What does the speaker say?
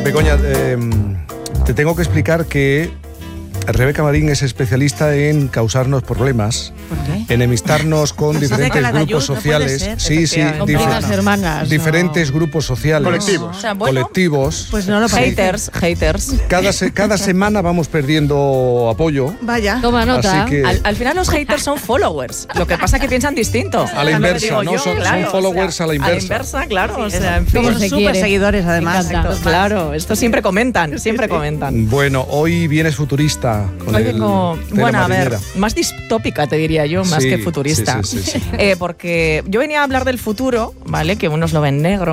Begoña, te tengo que explicar que Rebeca Marín es especialista en causarnos problemas, enemistarnos con diferentes grupos sociales. Hermanas, diferentes grupos sociales. Colectivos. O sea, bueno, colectivos. Pues no lo parece. Haters. Cada semana vamos perdiendo apoyo. Vaya. Toma nota. Así que Al final los haters son followers. Lo que pasa es que piensan distinto. a la inversa, Digo ¿no? yo, Son claro, followers a la inversa. A la inversa, claro. Sí, o sea, en fin. Como se súper quiere. seguidores, además. Me encanta. Claro, esto siempre comentan, comentan. Bueno, hoy vienes futurista con Hoy el vengo, tema bueno, a ver, marinera. más distópica te diría yo, más Sí, que futurista. sí. Porque yo venía a hablar del futuro, ¿vale? Que unos lo ven negro,